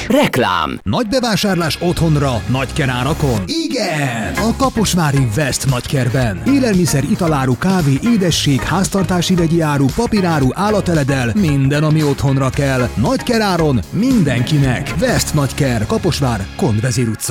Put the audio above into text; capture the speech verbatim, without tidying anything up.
Reklám. Nagy bevásárlás otthonra, nagykerárakon? Igen! A Kaposvári West Nagykerben. Élelmiszer, italáru, kávé, édesség, háztartási vegyi áru, papíráru, állateledel, minden, ami otthonra kell. Nagykeráron mindenkinek. West Nagyker, Kaposvár, Konvezér utca.